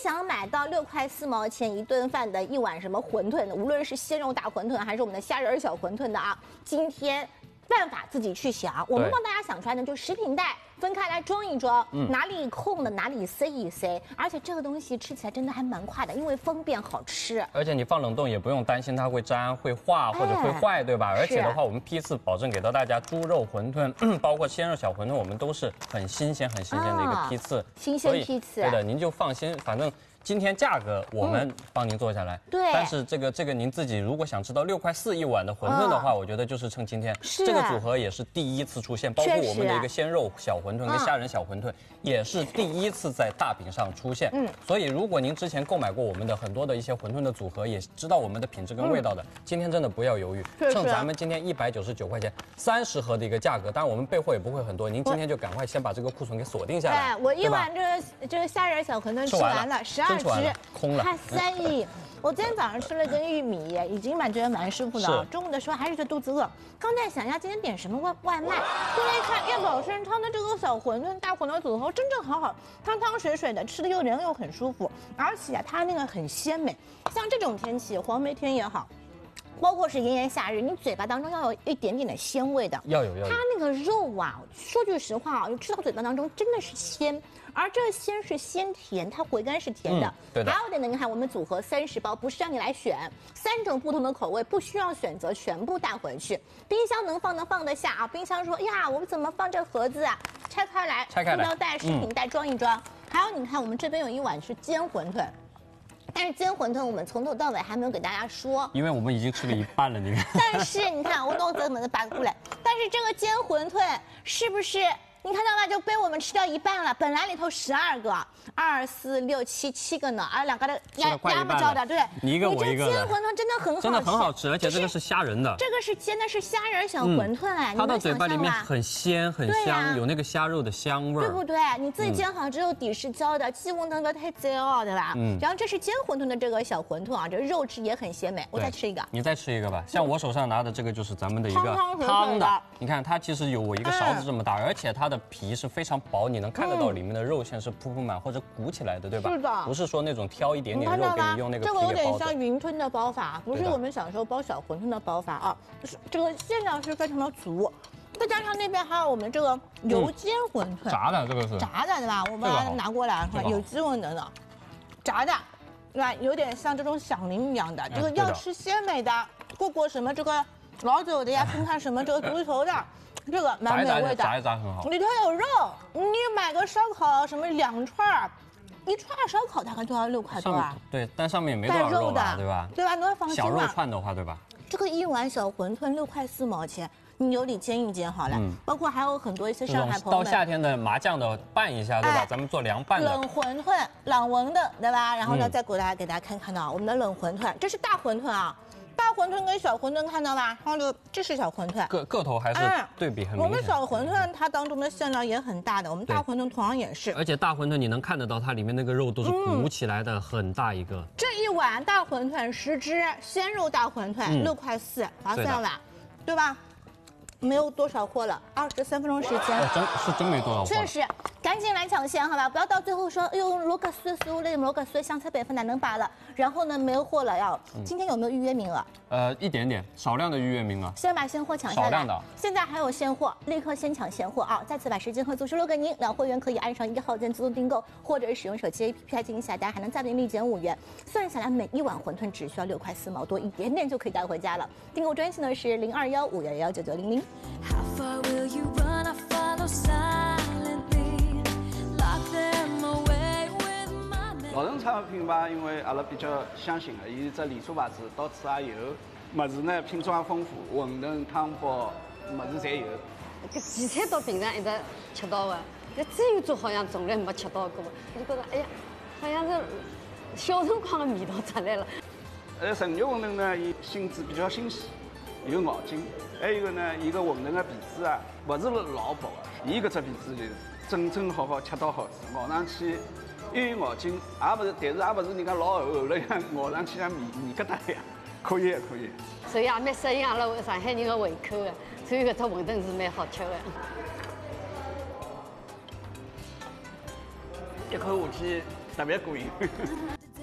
想买到6块4毛钱一顿饭的一碗什么馄饨，无论是鲜肉大馄饨还是我们的虾仁小馄饨的啊，今天办法自己去想，我们帮大家想出来呢，就食品袋分开来装一装，哪里空的哪里塞一塞，而且这个东西吃起来真的还蛮快的，因为方便好吃。 而且你放冷冻也不用担心它会粘、会化或者会坏，对吧？而且的话，我们批次保证给到大家猪肉馄饨，包括鲜肉小馄饨，我们都是很新鲜的一个批次， 新鲜批次。 对的，您就放心，反正。今天价格我们帮您做下来， 对。 但是这个您自己如果想知道6块4一碗的馄饨的话，我觉得就是趁今天这个组合也是第一次出现，包括我们的一个鲜肉小馄饨跟虾仁小馄饨也是第一次在大饼上出现。所以如果您之前购买过我们的很多的一些馄饨的组合，也知道我们的品质跟味道的，今天真的不要犹豫，趁咱们今天199块钱30盒的一个价格，当然我们备货也不会很多，您今天就赶快先把这个库存给锁定下来。 哎，我一碗这个虾仁小馄饨吃完了，12。 空了， 它3亿。我今天早上吃了根玉米，已经觉得蛮舒服的。中午的时候还是觉得肚子饿，刚在想一下今天点什么外卖。后来一看叶宝生汤的这个小馄饨大馄饨组合真正好，汤汤水水的，吃的人又很舒服，而且它那个很鲜美。像这种天气，黄梅天也好。包括是炎炎夏日，你嘴巴当中要有一点点的鲜味的， 要有。 它那个肉啊，说句实话啊，吃到嘴巴当中真的是鲜，而这个鲜是鲜甜，它回甘是甜的。 对的。 还有一点呢，你看我们组合30包，不是让你来选3种不同的口味，不需要选择，全部带回去，冰箱能放得下啊。冰箱说呀，我们怎么放这盒子啊？拆开来，塑料袋、食品袋装一装。还有你看，我们这边有一碗是煎馄饨。但是煎馄饨我们从头到尾还没有给大家说， 因为我们已经吃了一半了，你看。 但是你看，我都怎么拔过来？但是这个煎馄饨是不是你看到吧？就被我们吃掉一半了。本来里头12个，2、4、6、7个呢，而2个的压不着的，对。 你一个我一个。 煎馄饨真的很好吃， 真的很好吃，而且这个是虾仁的。 这个是煎的是虾仁小馄饨哎， 它的嘴巴里面很鲜很香，有那个虾肉的香味儿， 对不对？你自己煎好之后底是焦的，气温那个太糟哦，对吧？然后这是煎馄饨的这个小馄饨啊，这肉质也很鲜美。我再吃一个， 你再吃一个吧。像我手上拿的这个就是咱们的一个汤的，你看它其实有我一个勺子这么大，而且它的皮是非常薄，你能看得到里面的肉馅是铺满或者鼓起来的，对吧？ 是的， 不是说那种挑一点点肉给你用那个皮给包的。 这个有点像云吞的包法，不是我们小时候包小馄饨的包法啊，就是这个馅料是非常的足，再加上那边还有我们这个油煎馄饨， 炸的这个是炸的对吧？我把它拿过来，看有鸡味的，炸的，对吧？有点像这种响铃一样的，这个要吃鲜美的，过什么这个老酒的呀，看什么这个足球的。这个蛮美味的， 炸一炸很好。 里头有肉，你买个烧烤什么2串，1串烧烤大概都要6块多啊。 对，但上面也没多少肉吧，对吧？ 对吧？能放心小肉串的话，对吧？ 这个一碗小馄饨6.4块，你有理煎一煎好了。包括还有很多一些上海朋友们到夏天的麻酱的拌一下，对吧？咱们做凉拌的冷馄饨，冷文的，对吧？然后呢，再给大家看到我们的冷馄饨，这是大馄饨啊。大馄饨跟小馄饨看到吧？然后这是小馄饨， 个头还是对比很明显。 我们小馄饨它当中的馅料也很大的，我们大馄饨同样也是。 而且大馄饨你能看得到它里面那个肉都是鼓起来的，很大一个。 这一碗大馄饨10只鲜肉大馄饨6.4，划算吧？对吧？没有多少货了，23分钟时间， 真没多少货。 确实，赶紧来抢先，好吧？不要到最后说，哎呦，罗格斯所有的罗格斯香菜百分哪能罢了，然后呢没有货了要。今天有没有预约名额？ 一点点，少量的预约名额。 先把现货抢下来。 少量的。 现在还有现货，立刻先抢现货啊！再次把时间和组织留给您，老会员可以按上1号键自动订购，或者使用手机 APP 进行下单，还能再给立减5元。算下来，每一碗馄饨只需要6.4毛多，一点点就可以带回家了。订购专线呢是0215119900。How far will you run? I follow silently, lock them away with my name. 老人产品吧，因为阿拉比较相信的，伊只连锁牌子，到处也有。物事呢品种也丰富，馄饨、汤包，物事侪有。 搿荠菜到平常一直吃到的，搿蒸鱼粥好像从来没吃到过，我就觉得哎呀，好像是小辰光的味道出来了。 成肉馄饨呢，伊性质比较新鲜。有咬劲，还有一个呢，伊个馄饨个皮子啊，不是老薄的，伊搿只皮子就是正好恰到好处，咬上去又有咬劲，也不是，但是也不是人家老厚了像咬上去像面疙瘩一样，可以。 所以也蛮适应阿拉上海人的胃口的，所以搿只馄饨是蛮好吃的。 一口下去特别过瘾。